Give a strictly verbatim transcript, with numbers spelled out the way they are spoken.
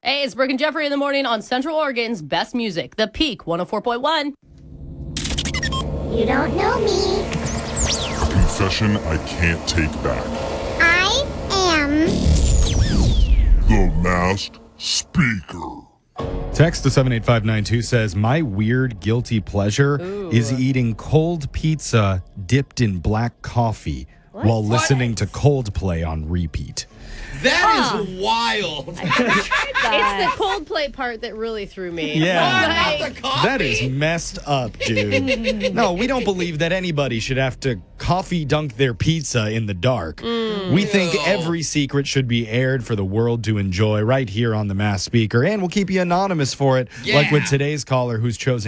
Hey, it's Brooke and Jeffrey in the morning on Central Oregon's best music, The Peak one oh four point one. You don't know me. Confession I can't take back. I am The Masked Speaker. Text to seven eight five nine two says, my weird guilty pleasure Ooh. is eating cold pizza dipped in black coffee while listening to Coldplay on repeat. That oh. is wild. It's the Coldplay part that really threw me. Yeah. Not the coffee. That is messed up, dude. No, we don't believe that anybody should have to coffee dunk their pizza in the dark. Mm. We think Ew. every secret should be aired for the world to enjoy right here on the Masked Speaker, and we'll keep you anonymous for it, Yeah. like with today's caller who's chosen